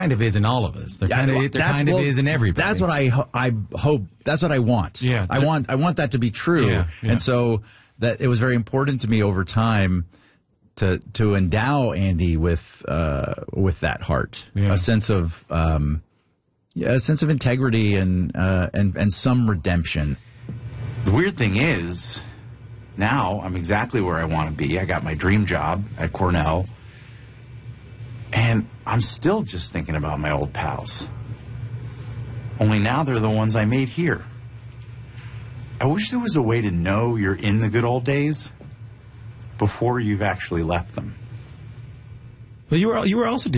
kind of is in all of us. There kind of is in everybody. That's what I hope. That's what I want. Yeah, I want that to be true. Yeah. And so that it was very important to me over time to endow Andy with that heart, a sense of integrity and some redemption. The weird thing is, now I'm exactly where I want to be. I got my dream job at Cornell. And I'm still just thinking about my old pals. Only now they're the ones I made here. I wish there was a way to know you're in the good old days before you've actually left them. Well, you were also